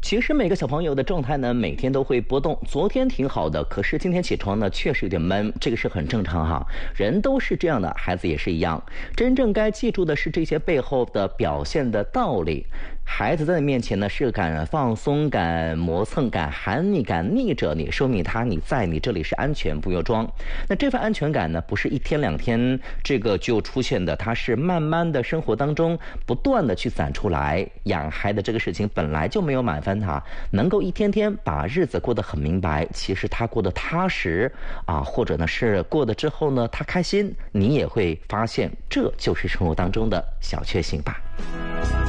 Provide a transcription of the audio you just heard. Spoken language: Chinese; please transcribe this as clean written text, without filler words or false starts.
其实每个小朋友的状态呢，每天都会波动。昨天挺好的，可是今天起床呢，确实有点闷，这个是很正常哈。人都是这样的，孩子也是一样。真正该记住的是这些背后的表现的道理。孩子在你面前呢，是敢放松、敢磨蹭、敢喊你、敢逆着你，说明你在你这里是安全，不要装。那这份安全感呢，不是一天两天这个就出现的，它是慢慢的生活当中不断的去攒出来。养孩子这个事情本来就没有满分哈，能够一天天把日子过得很明白，其实他过得踏实啊，或者呢是过得之后呢他开心，你也会发现这就是生活当中的小确幸吧。